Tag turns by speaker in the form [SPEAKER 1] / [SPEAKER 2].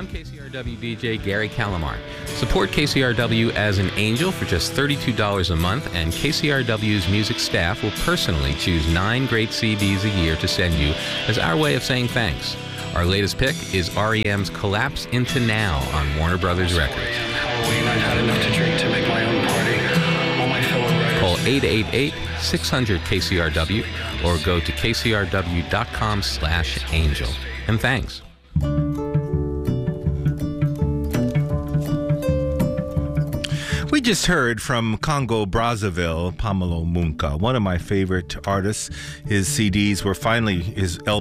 [SPEAKER 1] I'm KCRW DJ Gary Calamar. Support KCRW as an angel for just $32 a month, and KCRW's music staff will personally choose 9 great CDs a year to send you as our way of saying thanks. Our latest pick is REM's Collapse Into Now on Warner Brothers Records.
[SPEAKER 2] Halloween, I've had enough to drink to make my own party. All my fellow writers.
[SPEAKER 1] Call 888-600-KCRW or go to kcrw.com/angel. And thanks.
[SPEAKER 3] We just heard from Congo Brazzaville, Pamelo Munka, one of my favorite artists. His CDs were finally, his